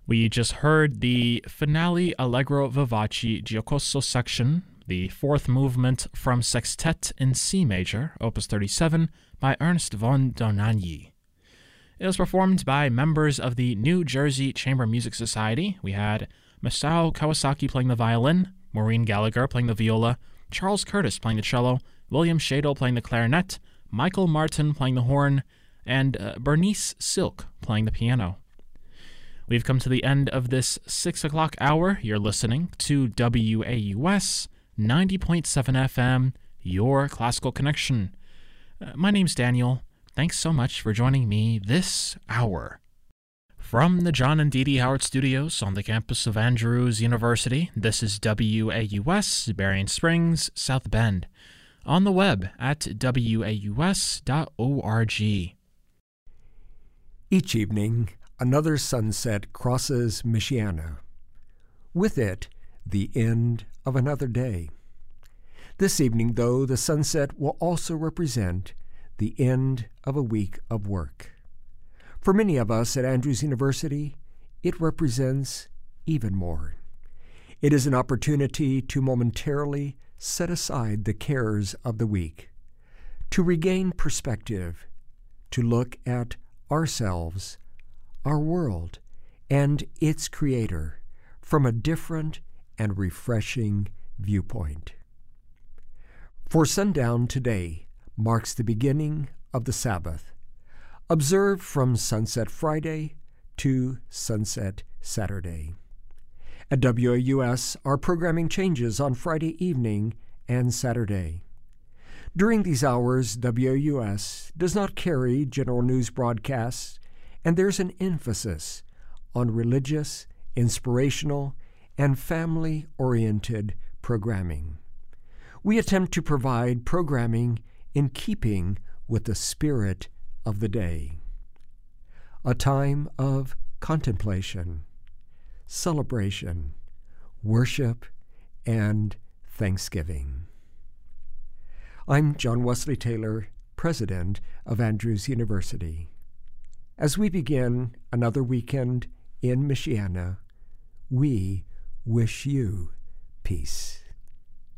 We just heard the finale Allegro Vivace Giocoso section, the fourth movement from Sextet in C major, Opus 37, by Ernst von Dohnanyi. It was performed by members of the New Jersey Chamber Music Society. We had Masao Kawasaki playing the violin, Maureen Gallagher playing the viola, Charles Curtis playing the cello, William Shadle playing the clarinet, Michael Martin playing the horn, and Bernice Silk playing the piano. We've come to the end of this 6 o'clock hour. You're listening to WAUS 90.7 FM, your classical connection. My name's Daniel. Thanks so much for joining me this hour. From the John and Dee Dee Howard Studios on the campus of Andrews University, this is WAUS, Berrien Springs, South Bend. On the web at waus.org. Each evening, another sunset crosses Michiana. With it, the end of another day. This evening, though, the sunset will also represent the end of a week of work. For many of us at Andrews University, it represents even more. It is an opportunity to momentarily set aside the cares of the week, to regain perspective, to look at ourselves, our world, and its creator from a different and refreshing viewpoint. For sundown today marks the beginning of the Sabbath, observed from sunset Friday to sunset Saturday. At WAUS, our programming changes on Friday evening and Saturday. During these hours, WAUS does not carry general news broadcasts, and there's an emphasis on religious, inspirational, and family-oriented programming. We attempt to provide programming in keeping with the spirit of the day. A time of contemplation, celebration, worship, and thanksgiving. I'm John Wesley Taylor, President of Andrews University. As we begin another weekend in Michiana, we wish you peace.